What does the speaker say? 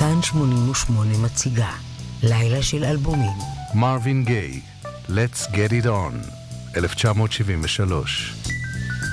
כאן 88 מציגה לילה של אלבומים. מרווין גיי, Let's Get It On, 1973.